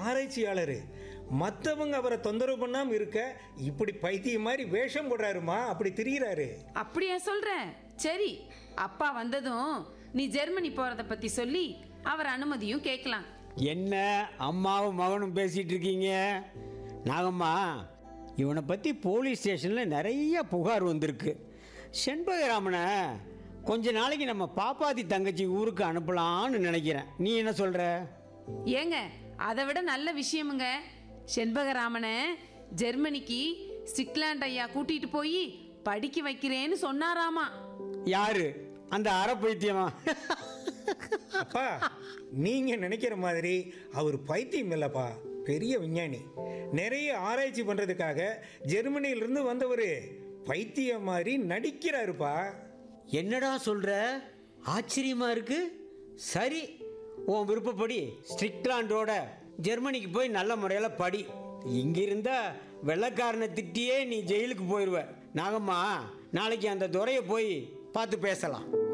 ஆராய்ச்சியாளர். மற்றவங்க அவரை தொந்தரவு பண்ணாம இருக்க இப்படி பைத்தியம் மாதிரி வேஷம் போடுறாருமா, அப்படி திரியிறாரு. அப்படியா சொல்ற? சரி, அப்பா வந்ததும் நீ ஜெர்மனி போறத பத்தி சொல்லி அவர் அனுமதியும் கேட்கலாம். என்ன அம்மாவும் மகனும் பேசிகிட்டு இருக்கீங்க? நாகம்மா, இவனை பற்றி போலீஸ் ஸ்டேஷனில் நிறைய புகார் வந்திருக்கு. செண்பகராமனை கொஞ்ச நாளைக்கு நம்ம பாப்பாத்தி தங்கச்சி ஊருக்கு அனுப்பலான்னு நினைக்கிறேன். நீ என்ன சொல்கிற? ஏங்க, அதை விட நல்ல விஷயமுங்க. செண்பகராமனை ஜெர்மனிக்கு ஸ்டிக்லாண்ட் ஐயா கூட்டிட்டு போய் படிக்க வைக்கிறேன்னு சொன்னாராமா. யாரு? அந்த அறப்பைத்தியமா? அப்பா, நீங்க நினைக்கிற மாதிரி அவர் பைத்தியம் இல்லப்பா, பெரிய விஞ்ஞானி. நிறைய ஆராய்ச்சி பண்றதுக்காக ஜெர்மனியிலிருந்து வந்தவர். பைத்தியம் மாதிரி நடிக்கிறாருப்பா. என்னடா சொல்ற? ஆச்சரியமா இருக்கு. சரி, உன் விருப்பப்படி ஸ்டிக்லாண்டோட ஜெர்மனிக்கு போய் நல்ல முறையில் படி. இங்கிருந்தா வெள்ளைக்காரனை திட்டியே நீ ஜெயிலுக்கு போயிடுவ. நாகம்மா, நாளைக்கு அந்த துறையை போய் பார்த்து பேசலாம்.